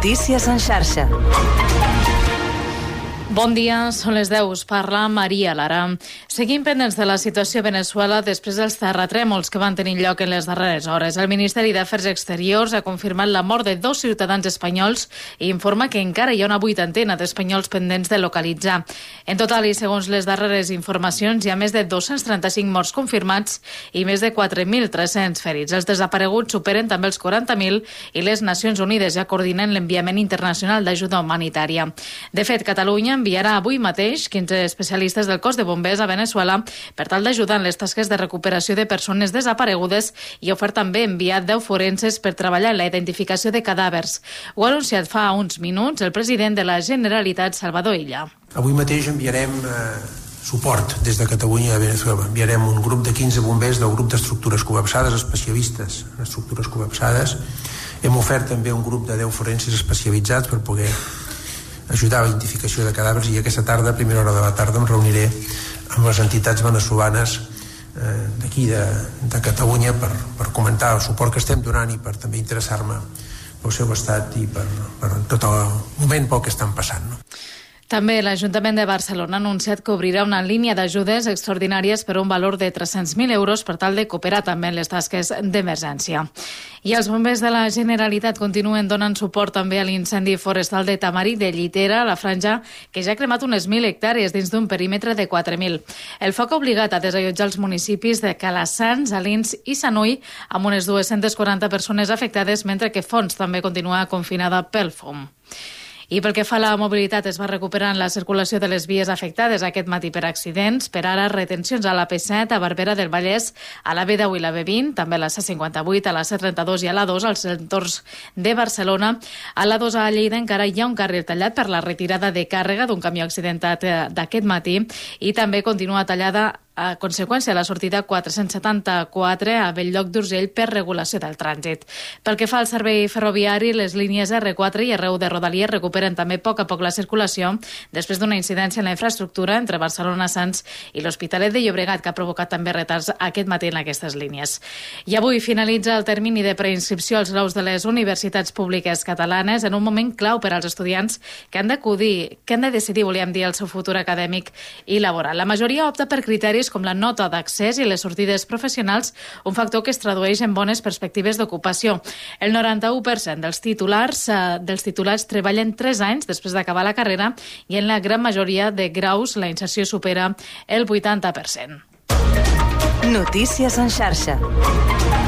Notícies en xarxa. Bon dia, són les 10. Us parla Maria Lara. Seguim pendents de la situació a Veneçuela després dels terratrèmols que van tenir lloc en les darreres hores. El Ministeri d'Afers Exteriors ha confirmat la mort de 2 ciutadans espanyols i informa que encara hi ha una 80ena d'espanyols pendents de localitzar. En total, i segons les darreres informacions, hi ha més de 235 morts confirmats i més de 4.300 ferits. Els desapareguts superen també els 40.000 i les Nacions Unides ja coordinen l'enviament internacional d'ajuda humanitària. De fet, Catalunya enviarà avui mateix 15 especialistes del cos de bombers a Veneçuela per tal d'ajudar en les tasques de recuperació de persones desaparegudes i ha ofert també enviar 10 forenses per treballar en la identificació de cadàvers. Ho ha anunciat fa uns minuts el president de la Generalitat, Salvador Illa. Avui mateix enviarem suport des de Catalunya a Veneçuela. Enviarem un grup de 15 bombers del grup d'estructures col·lapsades, especialistes en estructures col·lapsades. Hem ofert també un grup de 10 forenses especialitzats per poder ajudar a la identificació de cadàvers, i aquesta tarda, a primera hora de la tarda, em reuniré amb les entitats veneçolanes d'aquí de Catalunya per comentar el suport que estem donant i per també interessar-me pel seu estat i per tot el moment pel que estan passant, no? També l'Ajuntament de Barcelona ha anunciat que obrirà una línia d'ajudes extraordinàries per un valor de 300.000 euros per tal de cooperar també en les tasques d'emergència. I els bombers de la Generalitat continuen donant suport també a l'incendi forestal de Tamarit de Llitera, a la franja, que ja ha cremat unes 1.000 hectàrees dins d'un perímetre de 4.000. El foc ha obligat a desallotjar els municipis de Calassans, Alins i Sanui, amb unes 240 persones afectades, mentre que Fonts també continua confinada pel fum. I pel que fa a la mobilitat, es va recuperant la circulació de les vies afectades aquest matí per accidents. Per ara, retencions a la P7, a Barberà del Vallès, a la B10 i la B20, també a la C58, a la C32 i a la 2, als entorns de Barcelona. A la 2 a Lleida encara hi ha un carril tallat per la retirada de càrrega d'un camió accidentat d'aquest matí i també continua tallada a conseqüència de la sortida 474 a Belllloc d'Urgell per regulació del trànsit. Pel que fa al servei ferroviari, les línies R4 i R1 de Rodalies recuperen també a poc la circulació després d'una incidència en la infraestructura entre Barcelona-Sants i l'Hospitalet de Llobregat, que ha provocat també retards aquest matí en aquestes línies. I avui finalitza el termini de preinscripció als graus de les universitats públiques catalanes en un moment clau per als estudiants que han de decidir, el seu futur acadèmic i laboral. La majoria opta per criteris com la nota d'accés i les sortides professionals, un factor que es tradueix en bones perspectives d'ocupació. El 91% dels titulats treballen 3 anys després d'acabar la carrera i en la gran majoria de graus la inserció supera el 80%. Notícies en xarxa.